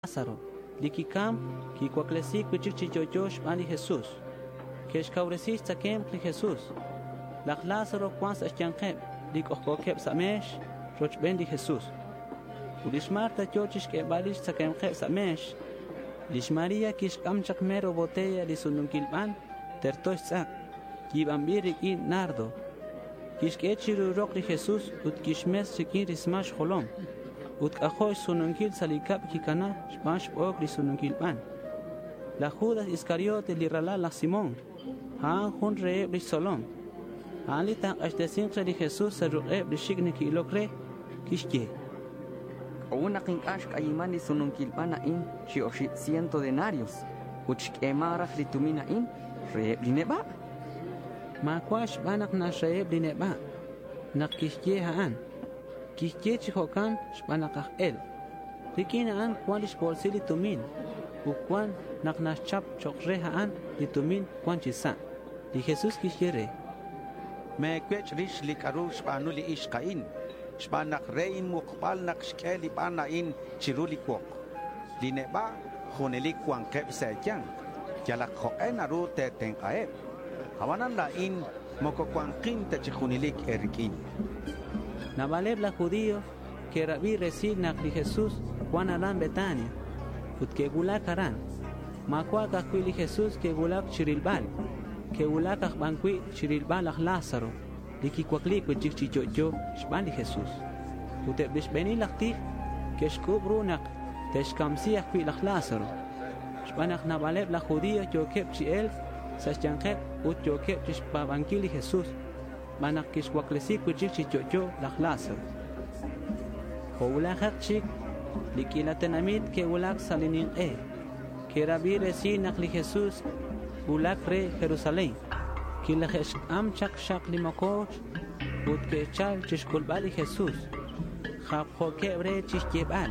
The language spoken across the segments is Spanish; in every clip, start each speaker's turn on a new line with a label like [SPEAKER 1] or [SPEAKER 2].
[SPEAKER 1] Lázaro, likikam, kikuaklesi kuchichichoyosh bani Jesús. Keshkauresis takem li Jesús. Lach Lázaro kwans ashyankeb, likokokeb samesh, rochben di Jesús. Ulishmarta chochish ke balish takemkeb samesh. Lishmaria kishkam chakmero botella li sununkilban, tertosh sak, kibambirik in nardo. Kishkechiru rok li Jesús, ut kishmes chikin rismash holom. Ut kahoy sununkil salikab kikana, shmash ok li sununkilban. La Judas Iscariote li rala la Simón, han hun reeb li solom. Han li tan ashtesintre li Jesús sa rueb li shigni ki ilokre, kishye.
[SPEAKER 2] Una kinkash kayimani sununkilbana in shi 100 denarios. Uchkemara fritumina in reeb li neba.
[SPEAKER 1] Makwash banak na reeb li neba. Nak kishye haan. Kishye chihokan shbanakah el. Rikina an kwalish bolsili tumin. Ukwan naknashchap chokre haan li tumin kwan chisa. Li Jesús kishyere.
[SPEAKER 3] Me kwech rish li karush banu li ishkain. Shbanak rein mukbal nak shkeli bana in chiruli kwok. Li neba hunelik kwan kep sekyang. Jalak hoen aru te tenkaep. Hawanan la in moko kwan kin te chihunilik erikin.
[SPEAKER 1] Nabaleb la judío que rabí resignak li Jesús kwan aran Betania. Ut que gulak aran. Makwa kakwi Jesús que gulak chirilbal. Que gulak akbankwi chirilbal ak Lázaro. Likikwaklik with chichichocho shban li Jesús. Utebdish beni laktif que shkubrunak teshkamsi akwi lak Lázaro. Shbanak nabaleb la judío yokep chi elf sashyankep ut yokep chishpabankili Jesús. Manak kishwaklesik with chichichocho lak Lázaro. Houlak chik likilatenamit que ulak salinin que rabí resinak li Jesús ulak re Jerusalén que la am chak shak limokoch ut que chal chishkulbal li Jesús jab hoke bre chishkebal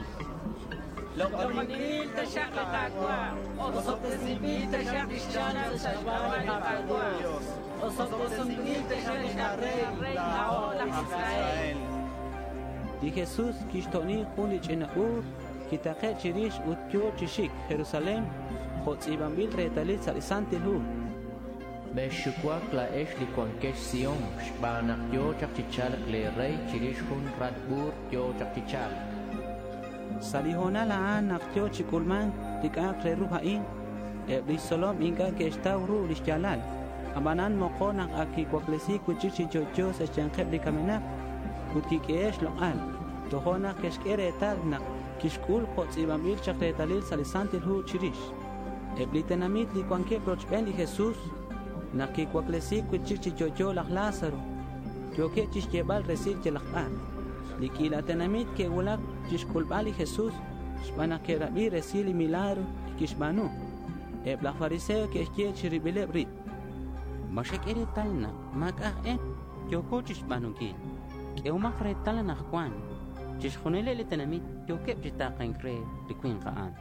[SPEAKER 4] Lokonikil tashak kakwa osop tesibit tashak ishana tashbal kakwa osop tesibit tashak rey laola Israel.
[SPEAKER 1] Di Jesús kishtoni khuni chinaur kitaqe chirish utyo chishik Jerusalén khotzibambil retalit salisantil hu
[SPEAKER 5] Beshukwak la esh li konkesh Sion shbanak yo chakchichal le rey chirish hun radbur yo chakchichal
[SPEAKER 1] salihona la an naktyo chikulman tikak re ruhain ebli solom inka ke estawru lishjalal abanan moqonak akikwaklesi kuchichi chocho sa chanqeb likamenak kutkikesh loqal tohona keshkere tagnak kishkul khotzibambil chakretalil salisantil hu chirish eblitenamit li kwanke prochben li Jesús nakikwaklesi kuchichi chocho lak Lázaro yoke chishkebal resir chelakban likilatenamit ke ulak chishkulbal li Jesús shbanake rabi resili milagro kishbanu ebla fariseo ke shkie chiribile brit
[SPEAKER 6] Mashekere talna maka yoko chishbanuki ke umakre talna kwan chishkhunele letenamit yoke chitaqen kre likwin qaan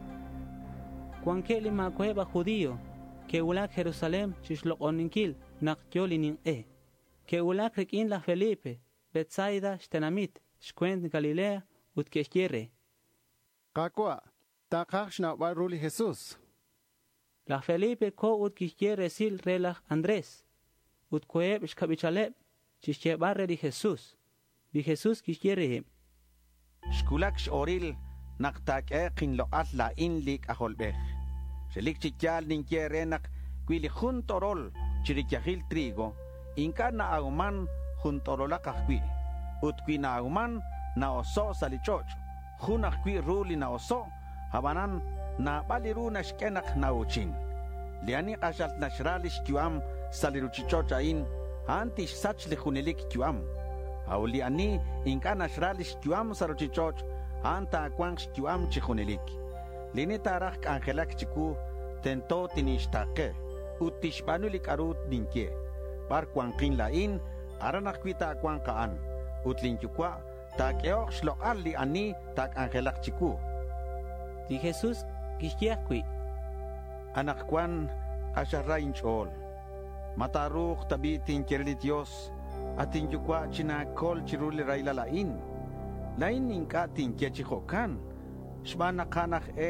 [SPEAKER 1] kwanke li makweba judío que ulak Jerusalén chishloqoninkil naqyolinin que ulak rikin la Felipe Betsaida shtenamit shkwent Galilea ut keshkere
[SPEAKER 7] Kakwa taqaqshna baruli Jesús
[SPEAKER 1] la Felipe ko ut keshkere sil relaj Andrés ut koeb shkabichaleb chishkebarre di Jesús keshkere
[SPEAKER 3] Shkulak shoril naktak kin lo atla inlik aholbeh. Shelik chikyal ninkiere nak kwili juntorol chirikyahil trigo inka na auman juntorola kakwi utkwi na auman na oso salichoch junak kwi ruli na oso habanan na baliru na shkenak na uchin liani ashalt na shralish kyuam saliruchichocha in antish sachli junilik kyuam auliani inka na shralish kyuam saruchichoch anta kwangsh kyuam chijunilik Lini tarak angelak chiku tento tinishtake utishbanulik arut ninkie par kwankin lain aranak kwita kwankaan utlinchukwa tak eok shlokal li ani tak angelak chiku
[SPEAKER 1] di Jesús kishkiakwi
[SPEAKER 3] anak kwan asharrain chol mataruk tabitin kerli Dios atinchukwa china kol chiruli raila lain inka tinkie chihokan Shmana kanach